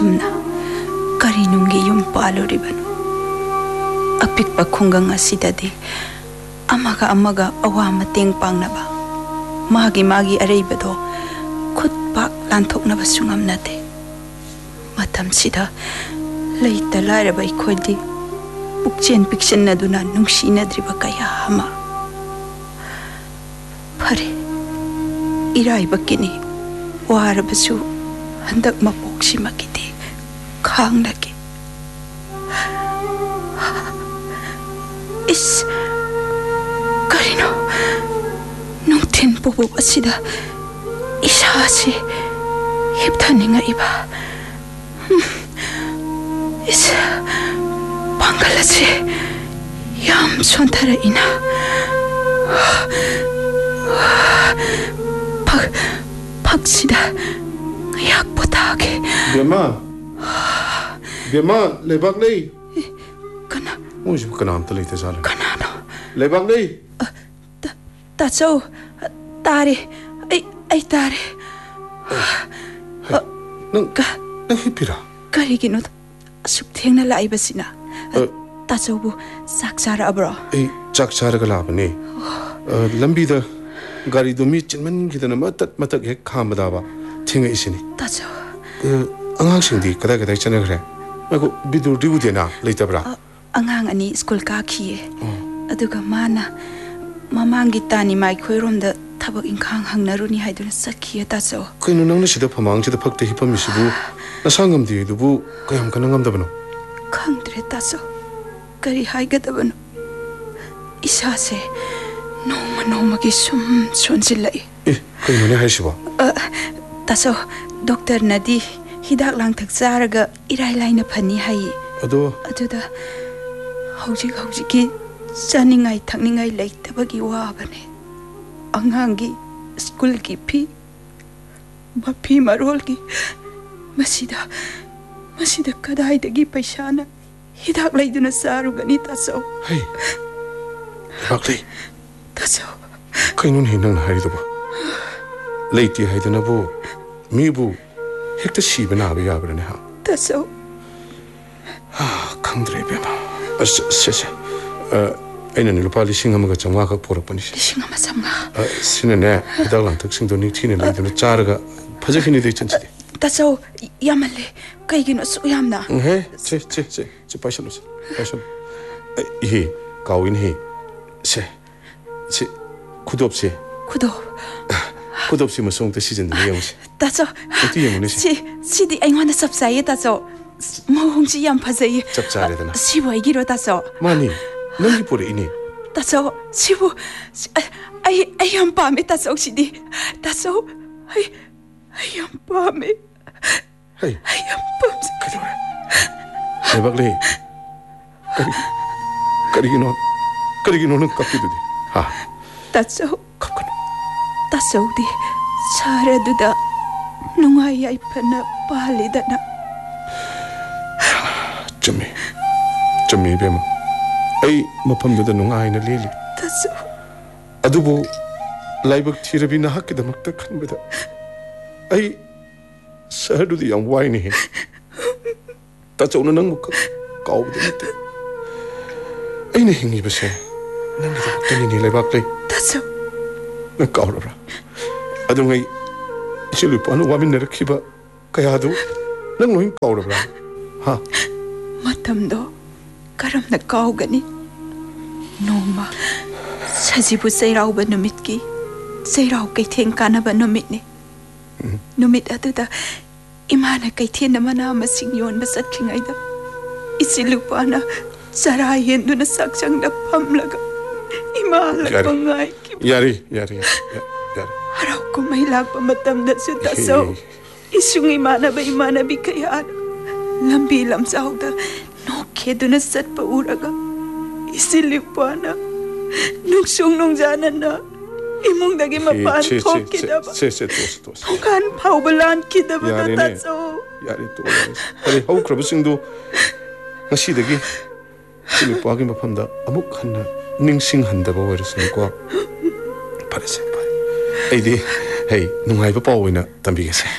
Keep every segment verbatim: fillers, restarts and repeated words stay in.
असुमना करी नुंगी युम पालुरिबनु अपिकपा खुंगंग असिददि अमगा अमगा अवा मतेंग पांगनबा मागी मागी अरेबदो खुद पाक लांथोकनबा सुंगमनाते मतमसिदा लैता लायरबा इखोयदि पुक्चेन पिक्सनदुना नुंसीनद्रिबा कया हमा फरे इराइबकिनी वारबसु हंदक मपोक्सिमकिदि खांगलगे इस करिनो नुंथिन पुबु असिदा इसासे हिप्थनिंगाइबा इस पांगलसे याम सोंथरइना 팍 팍시다 약보다게 बेमा बेमा लेबाक नहीं कना मुझे कना अंत लेते साले कना ना लेबाक नहीं ता ताचो तारे आई आई तारे नंग नंग हिपिरा करिगिनो असुक थेंगना लाइबसिना ताचोबु साक्षारा अब्रो ए चाकचार गलाबने लंबी द गाड़ी दुमी चिनमन किदन मतत मतक हे खामदाबा थिंग इसिनी ताचो अंगांग सिंदी कदा कदा चनगरे मको बिदुर दिउदेना लेतबरा अंगांग अनि स्कूल का खिए अदुगा माना ममांगी तानी माई खोइरोमदा थबक इंखांग हंगनरुनी हाइदुना सखिए ताचो कइनो नंगना सिदा फमांग सिदा फक्ते हिपमिसिबु नसांगम दिदुबु कयम कनंगम दबनो खंगद्रे ताचो करी हाइगदबनो इसासे नोमा नोमा की सुम सोनसिलाई ए कइनो ने हाइसिबो ताचो डॉक्टर नदी हिदाक लांथक चारगा इराय लाइना फनी हाइ अदो अदुदा हौजिक हौजिकी चानिंगाई थकनिंगाई लेतबगी वाबने अंगांगी स्कूल की फी मफी मरोल की मसीदा मसीदा कदाइदगी पैसाना हिदाक लैदुना सारुगनी ताचो हे बाक्ली ताचो कइनो ने नंग हाइदबो लेति हाइदनबो मीबु हेक्ता सीबना आबे याबरने हा ताचो हा खंद्रे बेमा अस से से अ ऐना लुपा लिसिंग अमगा चंगा का पोरपनि लिसिंग अमा चंगा अ सिनने हिदाक लांथक सिंदो निथिने लैदुना चारगा फजखिनि दै चनछि ताचो यामले कइगिनो सु यामना हे छे छे छे छे पैसलो पैसलो हे काविन हे से से खुदोप से खुदो खुदोप से मसोंग ते सीजन दे यंगसे ताचो ती यंगने सी सीदी आइवाना सबसाये ताचो मोहंगजी याम फजई सबसारेदना सिबो आइगिरो ताचो मानी नंगी पोरे इने ताचो सिबो आई आई याम पामे ताचो सिदी ताचो आई आई याम पामे हे आई याम पाम कदोरे हे बगले करी करिगिनो करिगिनो न कपिदुदे हा ताचो कपकन ताचो दी सारदुदा नुंगाई आई फना पालिदना चमे चमे बेमा आई मफमदुदा नुंगाइना लेली ताचो अदुबो लाइबक थिरबि नाहक दमकता खनबदा आई सहदुदी याम वाइने हे ताचौना नंगु काउबदे नते आइना हिंगिबसे नंगी दमकतनि ने लाइबाक लै ताचो न काउरबरा अदुंगै इसिलु पानु वामिन रखिबा कयादु नंग लोइन काउरबरा हा मतमदो करमना काउगनी नोमा सजिबु सैराउब नुमितकी सैराउ कैथें कानबा नुमितने नुमित अदुदा इमाना कैथेन मना मसिंग योनबा सत्खिंगाइदा इसिलु पाना चरा हेंदुना सक्चंगदा फमलगा इमा लंगाई यारी यारी यारी हराउ को महिलाक मतमदा सु तासो इसुंग इमाना बे इमाना बि कया लंबी लमसाउदा नोखेदुना सत्प उरगा इसिलु पाना नुक्सुंग नुंगजानना इमुंगदगी मपान थोकिदबा से से तोस तोस थोकान फाउबलान किदबा ताचो यारी तो अरे हौख्रबसिंदो ngasi सिलु पागी मफमदा अमुक हन्ना निंगसिंग हन्दबा वरसनको parece, pare. Ei di, hey, nung ay pa pa uwi na tambigas eh.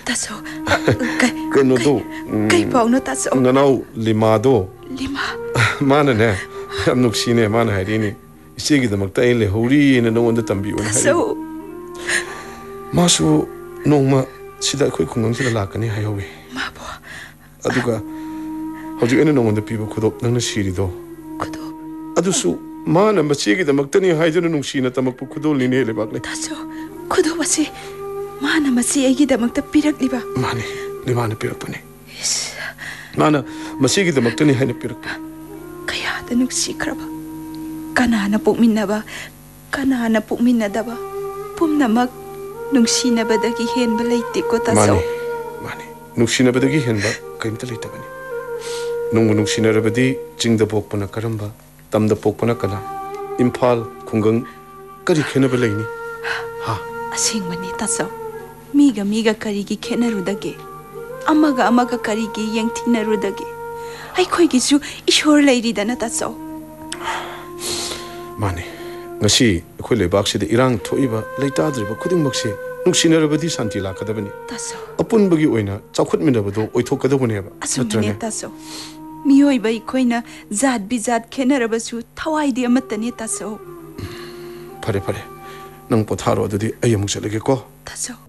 तासो कनो कई पाउनो तासो ननाउ लिमादो लिमा माना ने हम नुक्सीने माना हाइरिनी इसेगिदमक्ता ए लेहौरी न नोंगोंदा तंबियोन हाइरि तासो मासु नोंमा सिदा अखोय खुंगंसिदा लाकनी हायौवे माबो अदुगा हौजिक एना नोंगोंदा पीबो खुदोप नंगना सिरिदो खुदो अदुसु माना मचेगिदमक्तनी हाइदुना नुक्सीना तमकपु खुदोलिने लेबाकले तासो खुदो बसे माना मसी एगिदमक्ता पिरकलिबा माने लिमाना पिरकपने माना मचेगिदमक्तनी हाइना पिरकपा कयादा नुक्सीख्रबा कनाना पोकमिन्नबा कनाना पोकमिन्नदबा पुमनमक नुक्सीनबदगी हेनबा लैतेको तासो माने माने नुक्सीनबदगी हेनबा कइमता लैतबनी नुंगु नुक्सीनरबदी चिंगदा पोकपना करंबा तमदा पोकपना कना इम्फाल खुंगंग करी खेनबा लैनी हा असिंगमनी तासो मीगा मीगा करीगी खेनरुदगे अमगा अमगा करीगी यंगथिनरुदगे आइखोइगिसु ईश्वर लैरिदना तासो माने ngasi akhoi lebak se de irang thoiba leitadriba khudingmakse nungsinarabadi santi lakadabani taso apunbagi oina chaukhutminabado oithokadabani ba asumne taso miyoi bai khoina zat bizat khenarabasu thawai di amatani taso pare pare nang potharo adudi ayamuk chalage ko taso